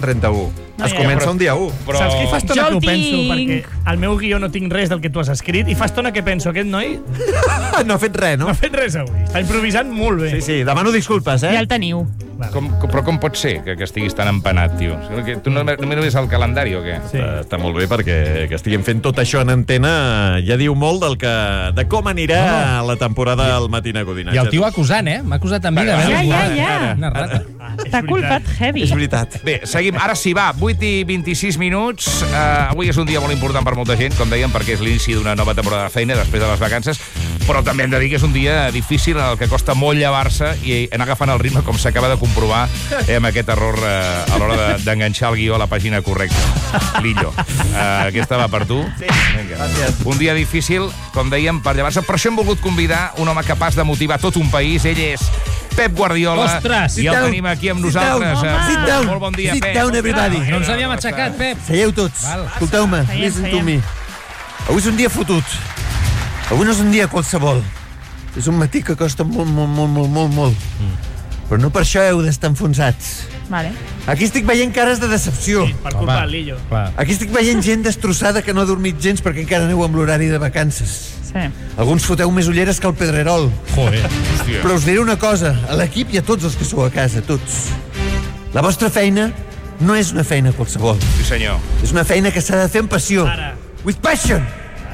31. Es comença un dia 1. Saps que fa estona que ho penso? tinc. Perquè al meu guió no tinc res del que tu has escrit i fa estona que penso, aquest noi No ha fet res, no? no ha fet res avui. Està improvisant molt bé. Sí, demano disculpes, Ja el teniu. Però com pot ser que estiguis tan empanat, tio? Tu no mires el calendari o què? Sí. Està molt bé perquè que estiguem fent tot això en antena ja diu molt de com anirà la temporada al Matina Codinatge. I el tio acusant, M'ha acusat a mi de Ja. una rata. T'ha culpat heavy. És veritat. Bé, seguim. Ara sí, va, 8 i 26 minuts. Avui és un dia molt important per molta gent, com dèiem, perquè és l'inici d'una nova temporada de feina després de les vacances, però també hem de dir que és un dia difícil en el que costa molt llevar-se i anar agafant el ritme, com s'acaba de comprovar amb aquest error a l'hora d'enganxar el guió a la pàgina correcta. Lillo, aquesta va per tu. Sí, vinga. gràcies. Un dia difícil, com dèiem, per llevar-se. Per això hem volgut convidar un home capaç de motivar tot un país. Ell és Pep Guardiola. Ostres! I el tenim aquí amb nosaltres. Sit down. Molt bon dia, Sit Pep. down, everybody. No ens havíem aixecat, Pep. Seieu tots. Val. Escolteu-me, Seiem, listen to seiem. me. Avui és un dia fotut. Avui no és un dia qualsevol. És un matí que costa molt. Però no per això heu d'estar enfonsats. Vale. Aquí estic veient cares de decepció. Per culpa del Lillo. Clar. Aquí estic veient gent destrossada que no ha dormit gens perquè encara aneu amb l'horari de vacances. Sí. Alguns foteu més ulleres que el Pedrerol. Joder. Hòstia. Però us diré una cosa, a l'equip i a tots els que sou a casa, tots. La vostra feina no és una feina qualsevol. Sí, senyor. És una feina que s'ha de fer amb passió. Ara. With passion.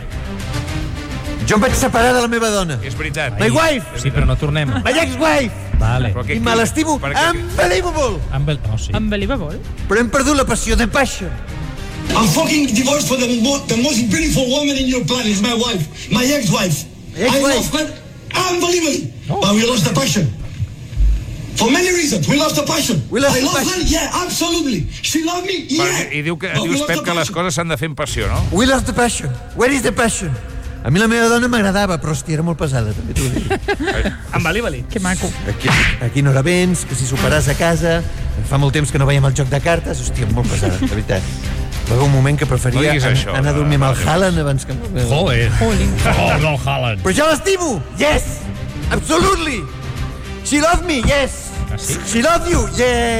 Jo em vaig separar de la meva dona. És veritat. My wife. Sí, però no tornem. My ex-wife. Vale. Però I me l'estimo. per què- Unbelievable. Oh, sí. Unbelievable. Però hem perdut la passió, the passion. I'm fucking divorced for the most beautiful woman in your planet. Is my wife, my ex-wife. I love her unbelievably, but we lost the passion. For many reasons, we lost the passion. We lost I the love passion. her, yeah, absolutely. She loved me, yeah. I dius, But we lost Pep, the que les passion. coses s'han de fer amb passió, no? We lost the passion. Where is the passion? A mi la meva dona m'agradava, però hòstia, era molt pesada, també t'ho dic. Unbelievable. Que maco. Aquí no era vens, que si superàs a casa, fa molt temps que no veiem el joc de cartes, hòstia, molt pesada, de veritat. Va haver un moment que preferia No diguis això, anar a dormir amb el Haaland abans que... Joder. Oh, no, Haaland. Però jo l'estimo! Yes! Absolutely! She loved me, yes! She loved you! Yeah.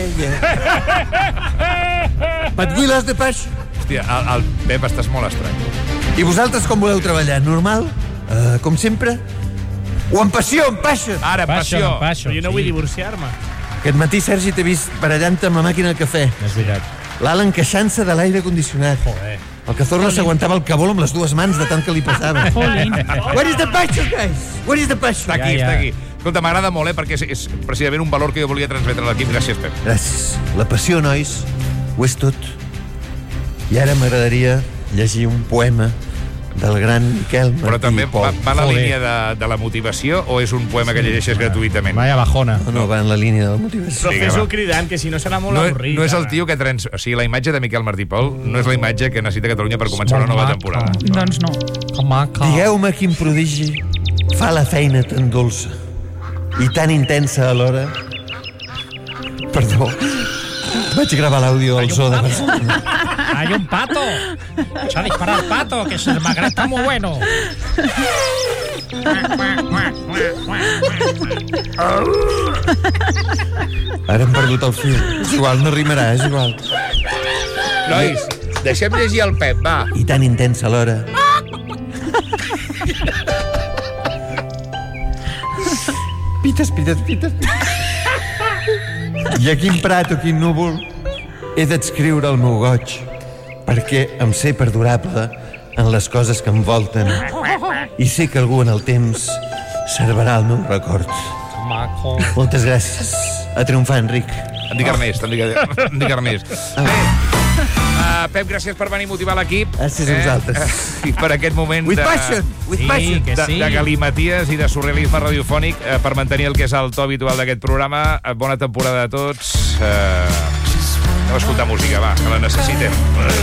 But we lost the passion. Hòstia, el Pep, estàs molt estrany. I vosaltres com voleu treballar? Normal? Com sempre? O amb passió, amb passion? Ara, passió. Però jo no vull divorciar-me. Aquest matí, Sergi, t'he vist barallant-te amb la màquina de cafè. És veritat. L'Alan queixant-se de l'aire condicionat. Joder. El Cazorla s'aguantava el cabol amb les dues mans de tant que li passava. Where is the passion, guys? Where is the passion? Està aquí, Ja. està aquí. Escolta, m'agrada molt, perquè és precisament un valor que jo volia transmetre a l'equip. Gràcies, Pep. Gràcies. La passió, nois, ho és tot. I ara m'agradaria llegir un poema del gran Miquel Martí Però també i Pol. va en la Joder. línia de la motivació o és un poema que llegeixes gratuïtament? Vaya bajona. No, va en la línia de la motivació. Però Vinga, fes-ho va. cridant, que si no serà molt No, avorrit. no és el ara. tio que o sigui, la imatge de Miquel Martí i Pol no és la imatge que necessita Catalunya per començar una nova temporada. Doncs no. Digueu-me quin prodigi fa la feina tan dolça i tan intensa alhora. Perdó, vaig gravar l'àudio al Zoo de Barcelona. Hay un pato. Se ha disparado el pato, que el magre está muy bueno. Ara hem perdut el fil. És igual, no rimarà, és igual. Nois, deixem llegir el Pep, va. I tan intensa alhora. Pites. I a quin prat o quin núvol he d'adscriure el meu goig perquè em sé perdurable en les coses que em volten i sé que algú en el temps servarà el meu record. Moltes gràcies. A triomfar, Enric. En dic Ernest, en dic Ernest. Bé, Pep, gràcies per venir a motivar l'equip. Gràcies a vosaltres. I per aquest moment With passion, with passion. de galimaties i de surrealisme radiofònic per mantenir el que és el to habitual d'aquest programa. Bona temporada a tots. Anem a escoltar música, va, que la necessitem.